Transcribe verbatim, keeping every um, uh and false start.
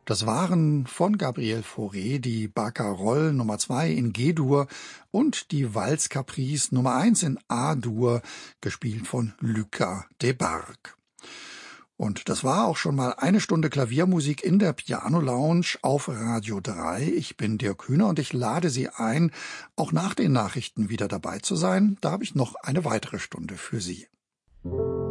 Das waren von Gabriel Fauré die Barcarolle Nummer zwei in G-Dur und die Walz-Caprice Nummer eins in A-Dur, gespielt von Lucas Debargue. Und das war auch schon mal eine Stunde Klaviermusik in der Piano Lounge auf Radio drei. Ich bin Dirk Hühner und ich lade Sie ein, auch nach den Nachrichten wieder dabei zu sein. Da habe ich noch eine weitere Stunde für Sie.